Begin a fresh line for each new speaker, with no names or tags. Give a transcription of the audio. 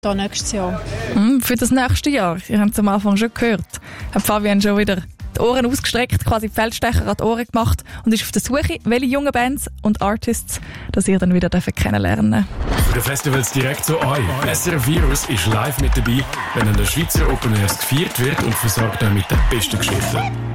da nächstes Jahr.
Für das nächste Jahr, ihr habt es am Anfang schon gehört, hat Fabian schon wieder die Ohren ausgestreckt, quasi die Feldstecher an die Ohren gemacht und ist auf der Suche, welche jungen Bands und Artists, dass ihr dann wieder kennenlernen dürft.
Für die Festivals direkt zu euch. SRF Virus ist live mit dabei, wenn an der Schweizer Open Airs gefeiert wird und versorgt euch mit den besten Geschichten.